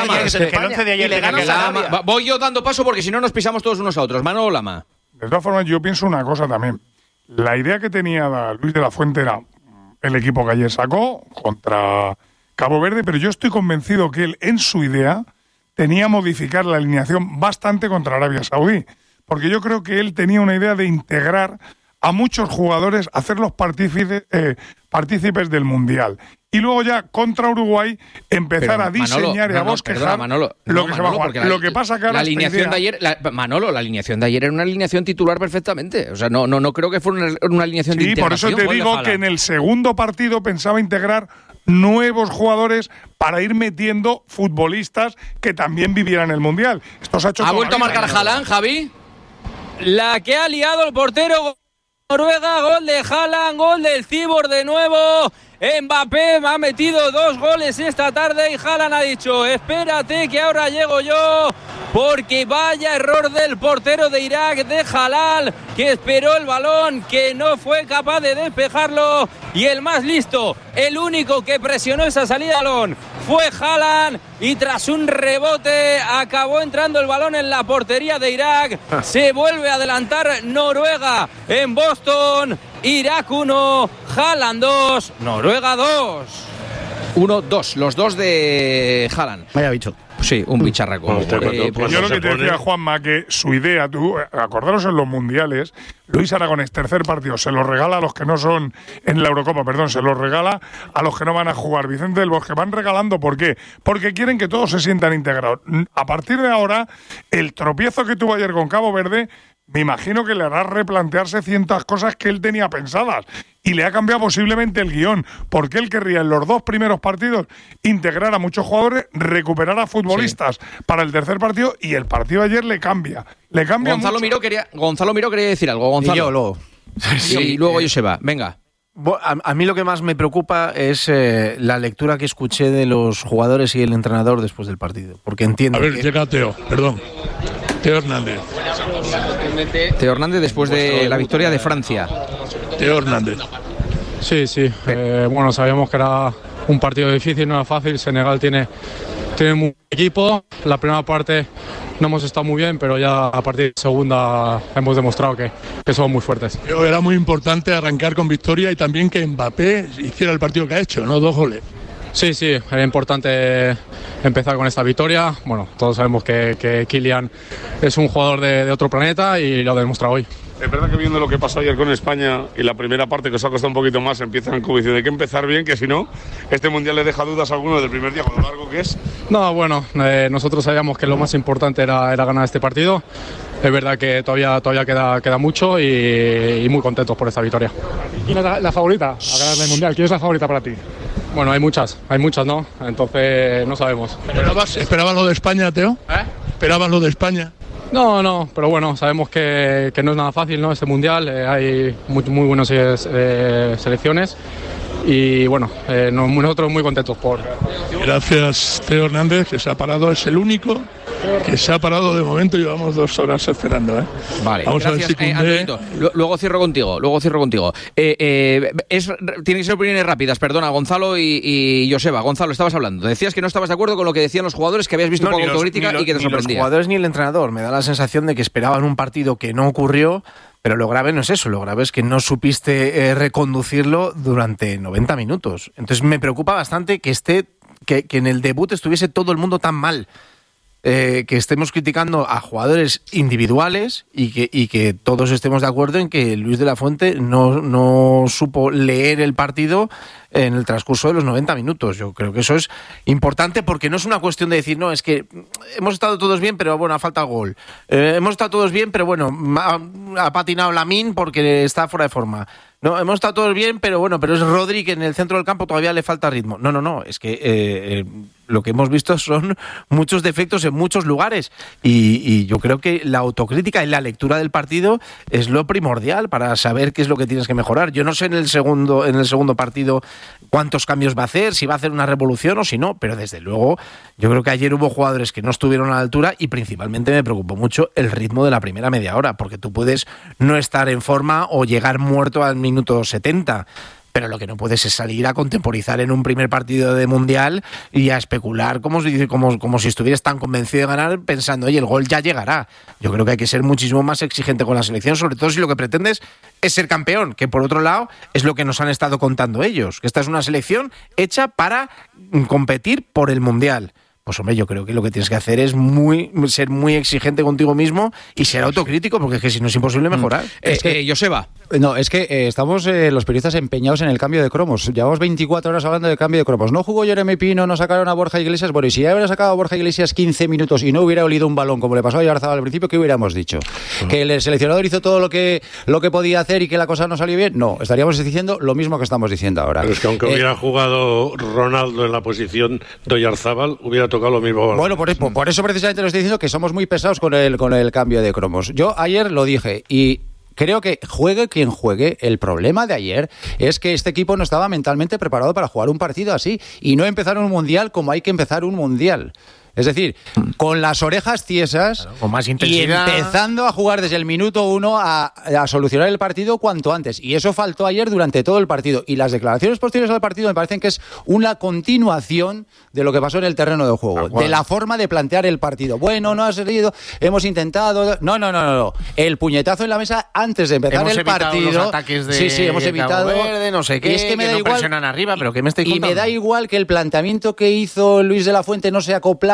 Voy yo dando paso porque si no nos pisamos todos unos a otros. Manolo Lama. De todas formas, yo pienso una cosa también. La idea que tenía Luis de la Fuente era el equipo que ayer sacó contra Cabo Verde, pero yo estoy convencido que él, en su idea, tenía modificar la alineación bastante contra Arabia Saudí. Porque yo creo que él tenía una idea de integrar a muchos jugadores, hacerlos partícipes del Mundial. Y luego ya contra Uruguay empezar a diseñar y a bosquejar lo que se va a jugar. Lo que pasa que ahora la alineación de ayer, la alineación de ayer era una alineación titular perfectamente. O sea, no creo que fuera una alineación de integración. Sí, por eso te digo que en el segundo partido pensaba integrar nuevos jugadores para ir metiendo futbolistas que también vivieran el Mundial. Esto se ha hecho. ¿Ha vuelto a marcar Haaland, Javi? La que ha liado el portero Noruega, gol de Haaland, gol del Cibor de nuevo. Mbappé ha metido 2 goles esta tarde y Haaland ha dicho, espérate que ahora llego yo, porque vaya error del portero de Irak, de Haaland, que esperó el balón, que no fue capaz de despejarlo, y el más listo, el único que presionó esa salida de balón fue Haaland, y tras un rebote acabó entrando el balón en la portería de Irak. Se vuelve a adelantar Noruega en Boston. Irak 1, Haaland 2, Noruega 2. 1-2, los dos de Haaland. Vaya bicho. Sí, un bicharraco. Yo lo que te decía, Juanma, que su idea, tú, acordaros en los mundiales, Luis Aragonés, tercer partido, se lo regala a los que no son en la Eurocopa, perdón, se lo regala a los que no van a jugar. Vicente del Bosque, van regalando, ¿por qué? Porque quieren que todos se sientan integrados. A partir de ahora, el tropiezo que tuvo ayer con Cabo Verde, me imagino que le hará replantearse cientas cosas que él tenía pensadas y le ha cambiado posiblemente el guión, porque él querría en los 2 primeros partidos integrar a muchos jugadores, recuperar a futbolistas para el tercer partido, y el partido de ayer le cambia Gonzalo mucho. Gonzalo Miró quería decir algo. Gonzalo. Y yo luego. Y luego Joseba, venga. A mí lo que más me preocupa es la lectura que escuché de los jugadores y el entrenador después del partido, porque entiendo llega Teo, perdón. Teo Hernández. Teo Hernández después de la victoria de Francia. Teo Hernández. Sí. Bueno, sabíamos que era un partido difícil, no era fácil. Senegal tiene un buen equipo. La primera parte no hemos estado muy bien, pero ya a partir de segunda hemos demostrado que somos muy fuertes. Era muy importante arrancar con victoria y también que Mbappé hiciera el partido que ha hecho, ¿no? 2 goles. Sí, era importante empezar con esta victoria. Bueno, todos sabemos que Kylian es un jugador de otro planeta y lo ha demostrado hoy. Es verdad que viendo lo que pasó ayer con España y la primera parte que os ha costado un poquito más, empiezan como diciendo hay que empezar bien, que si no, este Mundial le deja dudas a alguno del primer día con lo largo que es. No, bueno, nosotros sabíamos que lo más importante era ganar este partido. Es verdad que todavía queda mucho y muy contentos por esta victoria. ¿Quién es la favorita a ganar el Mundial? ¿Quién es la favorita para ti? Bueno, hay muchas, ¿no? Entonces no sabemos. ¿Esperabas lo de España, Teo? ¿Esperabas lo de España? No, pero bueno, sabemos que no es nada fácil, ¿no? Este Mundial, hay muy buenas selecciones y bueno, nosotros muy contentos por... Gracias, Teo Hernández, que se ha parado, es el único que se ha parado de momento, llevamos 2 horas esperando, ¿eh? Vale, vamos gracias, a ver si Antonito. Luego cierro contigo. Tienen que ser opiniones rápidas, perdona, Gonzalo y Joseba. Gonzalo, estabas hablando. Decías que no estabas de acuerdo con lo que decían los jugadores, que habías visto un poco autocrítica y que te sorprendía. Ni los jugadores ni el entrenador. Me da la sensación de que esperaban un partido que no ocurrió. Pero lo grave no es eso, lo grave es que no supiste reconducirlo durante 90 minutos. Entonces me preocupa bastante que en el debut estuviese todo el mundo tan mal. Que estemos criticando a jugadores individuales y que todos estemos de acuerdo en que Luis de la Fuente no supo leer el partido en el transcurso de los 90 minutos. Yo creo que eso es importante porque no es una cuestión de decir, no, es que hemos estado todos bien, pero bueno, ha faltado gol. Hemos estado todos bien, pero bueno, ha patinado Lamine porque está fuera de forma. No, hemos estado todos bien, pero es Rodri que en el centro del campo todavía le falta ritmo. No, es que lo que hemos visto son muchos defectos en muchos lugares y yo creo que la autocrítica y la lectura del partido es lo primordial para saber qué es lo que tienes que mejorar. Yo no sé en el segundo partido cuántos cambios va a hacer, si va a hacer una revolución o si no, pero desde luego yo creo que ayer hubo jugadores que no estuvieron a la altura y principalmente me preocupó mucho el ritmo de la primera media hora, porque tú puedes no estar en forma o llegar muerto al minuto 70, pero lo que no puedes es salir a contemporizar en un primer partido de Mundial y a especular como si estuvieras tan convencido de ganar pensando, oye, el gol ya llegará. Yo creo que hay que ser muchísimo más exigente con la selección, sobre todo si lo que pretendes es ser campeón, que por otro lado es lo que nos han estado contando ellos, que esta es una selección hecha para competir por el Mundial. Pues hombre, yo creo que lo que tienes que hacer es ser muy exigente contigo mismo y ser autocrítico, porque es que si no es imposible mejorar. Joseba. No, es que estamos los periodistas empeñados en el cambio de cromos. Llevamos 24 horas hablando del cambio de cromos. No jugó Jeremy Pino, no sacaron a Borja Iglesias. Bueno, y si ya hubiera sacado a Borja Iglesias 15 minutos y no hubiera olido un balón como le pasó a Oyarzabal al principio, ¿qué hubiéramos dicho? ¿Que el seleccionador hizo todo lo que podía hacer y que la cosa no salió bien? No, estaríamos diciendo lo mismo que estamos diciendo ahora. Pero es que aunque hubiera jugado Ronaldo en la posición de Oyarzabal, hubiera tocado lo mismo. Bueno, por eso precisamente lo estoy diciendo, que somos muy pesados con el cambio de cromos. Yo ayer lo dije y creo que juegue quien juegue, el problema de ayer es que este equipo no estaba mentalmente preparado para jugar un partido así y no empezar un mundial como hay que empezar un mundial. Es decir, con las orejas tiesas, con más intensidad, y empezando a jugar desde el minuto 1 a solucionar el partido cuanto antes. Y eso faltó ayer durante todo el partido. Y las declaraciones posteriores al partido me parecen que es una continuación de lo que pasó en el terreno de juego, de la forma de plantear el partido. Bueno, no ha salido, hemos intentado... No. El puñetazo en la mesa antes de empezar el partido. Los ataques de sí, hemos evitado. Cabo Verde, no sé qué, y es que me da igual, presionan arriba, pero ¿qué me estáis contando? Y me da igual que el planteamiento que hizo Luis de la Fuente no se acoplara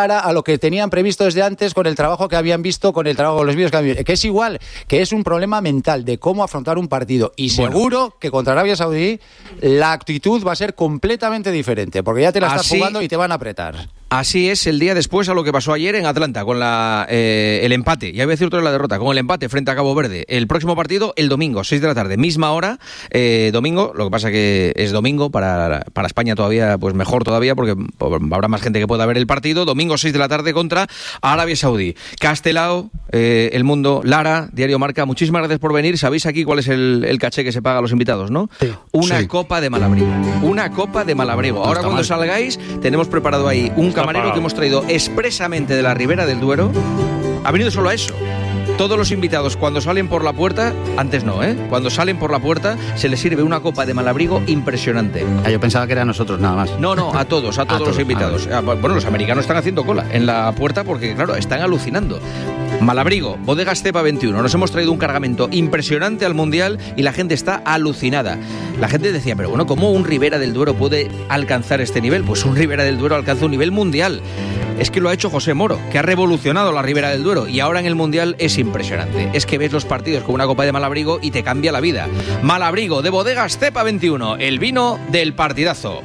cara a lo que tenían previsto desde antes con el trabajo que habían visto, con el trabajo, con los vídeos que habían visto. Que es igual, que es un problema mental de cómo afrontar un partido. Y seguro que contra Arabia Saudí la actitud va a ser completamente diferente, porque ya te la estás jugando y te van a apretar. Así es el día después a lo que pasó ayer en Atlanta con el empate, ya voy a decir otra vez la derrota, con el empate frente a Cabo Verde. El próximo partido, el domingo, 6 de la tarde, misma hora, domingo, lo que pasa que es domingo, para España todavía, pues mejor todavía, porque habrá más gente que pueda ver el partido. Domingo, 6 de la tarde contra Arabia Saudí. Castelao, El Mundo, Lara, Diario Marca, muchísimas gracias por venir. Sabéis aquí cuál es el caché que se paga a los invitados, ¿no? Sí. Una copa de Malabrigo. Una copa de Malabrigo. Ahora cuando salgáis, tenemos preparado ahí un camarero que hemos traído expresamente de la Ribera del Duero. Ha venido solo a eso. Todos los invitados cuando salen por la puerta, antes no, cuando salen por la puerta se les sirve una copa de Malabrigo impresionante. Yo pensaba que era a nosotros nada más. No, a todos los invitados. Bueno, los americanos están haciendo cola en la puerta porque, claro, están alucinando. Malabrigo, Bodegas Cepa 21. Nos hemos traído un cargamento impresionante al Mundial y la gente está alucinada. La gente decía, pero bueno, ¿cómo un Ribera del Duero puede alcanzar este nivel? Pues un Ribera del Duero alcanza un nivel mundial. Es que lo ha hecho José Moro, que ha revolucionado la Ribera del Duero y ahora en el Mundial es impresionante. Es que ves los partidos con una copa de Malabrigo y te cambia la vida. Malabrigo de Bodegas Cepa 21, el vino del partidazo.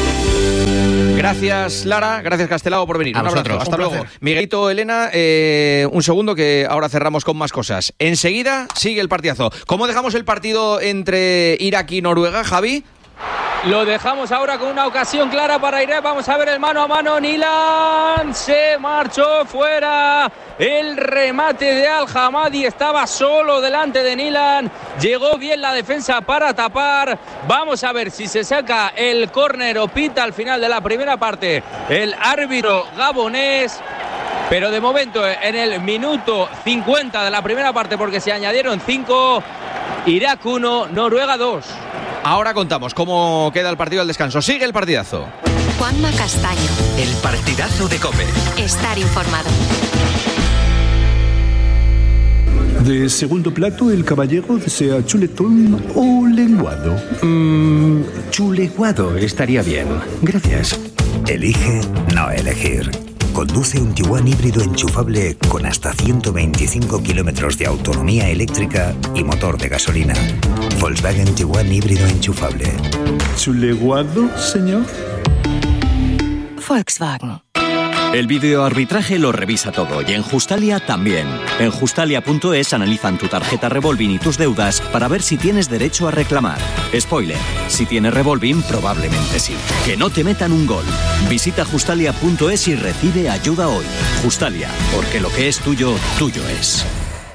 Gracias, Lara. Gracias, Castelao, por venir. Un abrazo. Hasta luego. Miguelito, Elena, un segundo que ahora cerramos con más cosas. Enseguida sigue el partidazo. ¿Cómo dejamos el partido entre Irak y Noruega, Javi? Lo dejamos ahora con una ocasión clara para Irak. Vamos a ver el mano a mano. Nilan se marchó fuera. El remate de Al-Hamadi estaba solo delante de Nilan. Llegó bien la defensa para tapar. Vamos a ver si se saca el córner o pita al final de la primera parte el árbitro gabonés. Pero de momento en el minuto 50 de la primera parte, porque se añadieron 5, Irak 1, Noruega 2. Ahora contamos cómo queda el partido al descanso. Sigue el partidazo. Juanma Castaño. El partidazo de COPE. Estar informado. De segundo plato, el caballero desea chuletón o lenguado. Chuleguado estaría bien. Gracias. Elige no elegir. Conduce un Tiguan híbrido enchufable con hasta 125 kilómetros de autonomía eléctrica y motor de gasolina. Volkswagen Tiguan híbrido enchufable. ¿Chuleguado, señor? Volkswagen. El videoarbitraje lo revisa todo y en Justalia también. En Justalia.es analizan tu tarjeta Revolving y tus deudas para ver si tienes derecho a reclamar. Spoiler, si tienes Revolving probablemente sí. Que no te metan un gol. Visita Justalia.es y recibe ayuda hoy. Justalia, porque lo que es tuyo, tuyo es.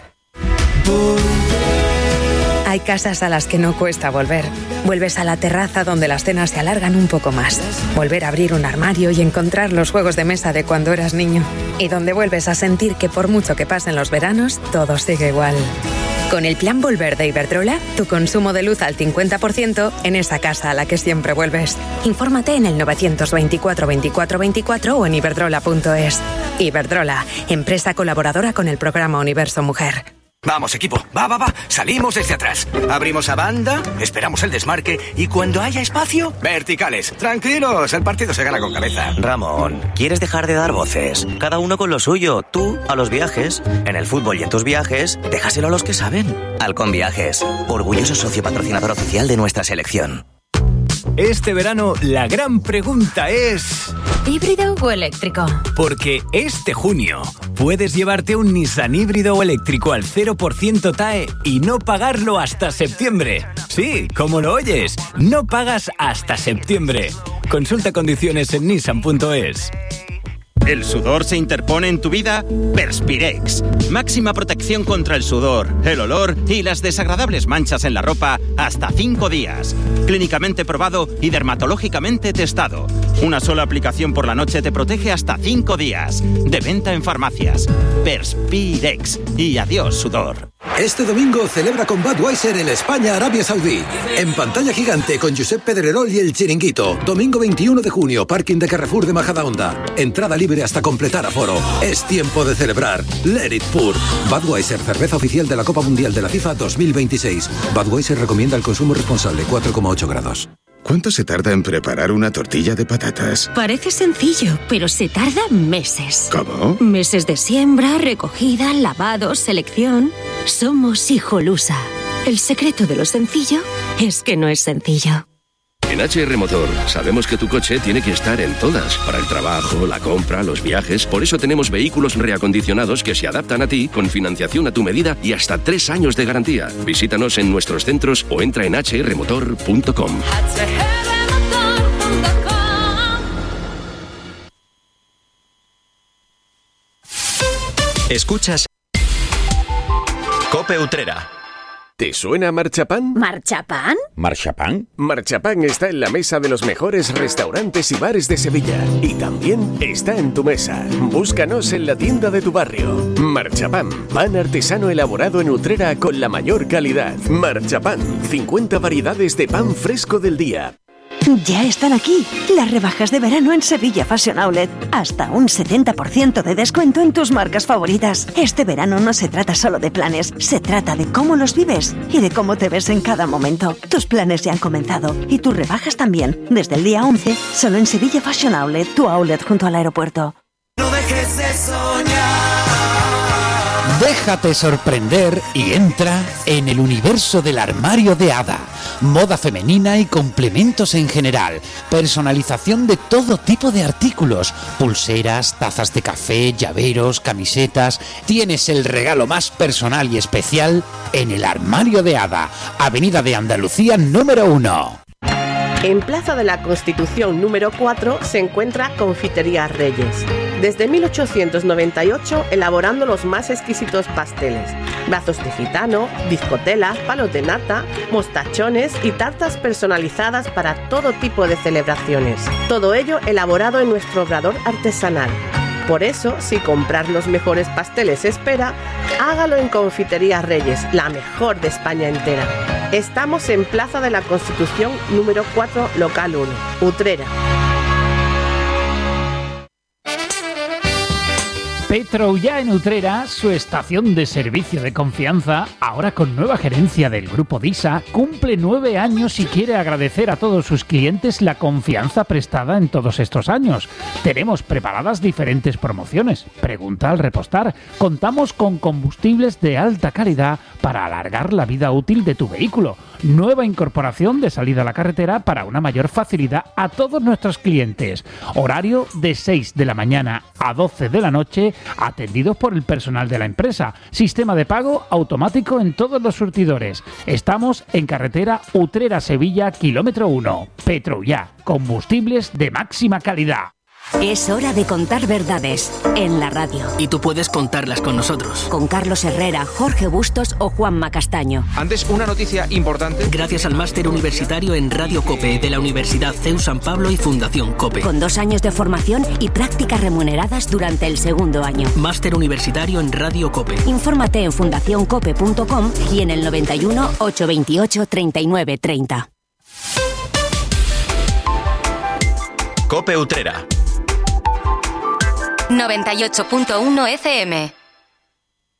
Hay casas a las que no cuesta volver. Vuelves a la terraza donde las cenas se alargan un poco más. Volver a abrir un armario y encontrar los juegos de mesa de cuando eras niño. Y donde vuelves a sentir que por mucho que pasen los veranos, todo sigue igual. Con el plan Volver de Iberdrola, tu consumo de luz al 50% en esa casa a la que siempre vuelves. Infórmate en el 924 24 24 o en iberdrola.es. Iberdrola, empresa colaboradora con el programa Universo Mujer. Vamos, equipo, va, salimos desde atrás. Abrimos a banda, esperamos el desmarque y cuando haya espacio, verticales. Tranquilos, el partido se gana con cabeza. Ramón, ¿quieres dejar de dar voces? Cada uno con lo suyo, tú a los viajes. En el fútbol y en tus viajes, déjaselo a los que saben. Halcón Viajes, orgulloso socio patrocinador oficial de nuestra selección. Este verano la gran pregunta es... ¿híbrido o eléctrico? Porque este junio puedes llevarte un Nissan híbrido o eléctrico al 0% TAE y no pagarlo hasta septiembre. Sí, como lo oyes, no pagas hasta septiembre. Consulta condiciones en nissan.es. ¿El sudor se interpone en tu vida? Perspirex. Máxima protección contra el sudor, el olor y las desagradables manchas en la ropa hasta 5 días. Clínicamente probado y dermatológicamente testado. Una sola aplicación por la noche te protege hasta 5 días. De venta en farmacias. Perspirex. Y adiós, sudor. Este domingo celebra con Budweiser el España-Arabia Saudí. En pantalla gigante con Josep Pedrerol y El Chiringuito. Domingo 21 de junio, parking de Carrefour de Majadahonda. Entrada libre hasta completar aforo. Es tiempo de celebrar. Let it pour. Budweiser, cerveza oficial de la Copa Mundial de la FIFA 2026. Budweiser recomienda el consumo responsable, 4,8 grados. ¿Cuánto se tarda en preparar una tortilla de patatas? Parece sencillo, pero se tarda meses. ¿Cómo? Meses de siembra, recogida, lavado, selección. Somos Hijolusa. El secreto de lo sencillo es que no es sencillo. En HR Motor sabemos que tu coche tiene que estar en todas, para el trabajo, la compra, los viajes. Por eso tenemos vehículos reacondicionados que se adaptan a ti, con financiación a tu medida y hasta 3 años de garantía. Visítanos en nuestros centros o entra en hrmotor.com. Escuchas COPE Utrera. ¿Te suena Marchapán? ¿Marchapán? ¿Marchapán? Marchapán está en la mesa de los mejores restaurantes y bares de Sevilla. Y también está en tu mesa. Búscanos en la tienda de tu barrio. Marchapán, pan artesano elaborado en Utrera con la mayor calidad. Marchapán, 50 variedades de pan fresco del día. Ya están aquí las rebajas de verano en Sevilla Fashion Outlet. Hasta un 70% de descuento en tus marcas favoritas. Este verano no se trata solo de planes, se trata de cómo los vives y de cómo te ves en cada momento. Tus planes ya han comenzado y tus rebajas también. Desde el día 11, solo en Sevilla Fashion Outlet, tu outlet junto al aeropuerto. No dejes de soñar. Déjate sorprender y entra en el universo del armario de Ada. Moda femenina y complementos en general. Personalización de todo tipo de artículos. Pulseras, tazas de café, llaveros, camisetas. Tienes el regalo más personal y especial en el armario de Ada. Avenida de Andalucía número 1. En Plaza de la Constitución número 4 se encuentra Confitería Reyes. Desde 1898 elaborando los más exquisitos pasteles, brazos de gitano, bizcotelas, palos de nata, mostachones y tartas personalizadas para todo tipo de celebraciones. Todo ello elaborado en nuestro obrador artesanal. Por eso, si comprar los mejores pasteles espera, hágalo en Confitería Reyes, la mejor de España entera. Estamos en Plaza de la Constitución número 4, local 1, Utrera. Petroullà en Utrera, su estación de servicio de confianza, ahora con nueva gerencia del Grupo DISA, cumple 9 años y quiere agradecer a todos sus clientes la confianza prestada en todos estos años. Tenemos preparadas diferentes promociones. Pregunta al repostar. Contamos con combustibles de alta calidad para alargar la vida útil de tu vehículo. Nueva incorporación de salida a la carretera para una mayor facilidad a todos nuestros clientes. Horario de 6 de la mañana a 12 de la noche, atendidos por el personal de la empresa. Sistema de pago automático en todos los surtidores. Estamos en carretera Utrera-Sevilla, kilómetro 1. Petroullà, combustibles de máxima calidad. Es hora de contar verdades en la radio. Y tú puedes contarlas con nosotros. Con Carlos Herrera, Jorge Bustos o Juanma Castaño. Antes, una noticia importante. Gracias al máster universitario en Radio COPE de la Universidad CEU San Pablo y Fundación COPE. Con 2 años de formación y prácticas remuneradas durante el segundo año. Máster universitario en Radio COPE. Infórmate en fundacioncope.com y en el 91 828 39 30. COPE Utrera. 98.1 FM.